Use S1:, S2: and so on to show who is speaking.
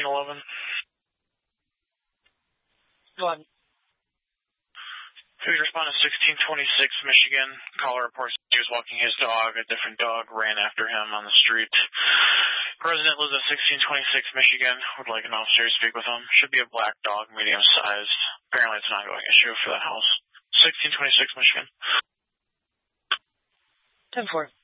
S1: 1611.
S2: Go on.
S1: Please respond to 1626 Michigan. Caller reports he was walking his dog. A different dog ran after him on the street. Resident lives at 1626 Michigan. Would like an officer to speak with him. Should be a black dog, medium sized. Apparently it's an ongoing issue for that house. 1626 Michigan.
S2: 10-4.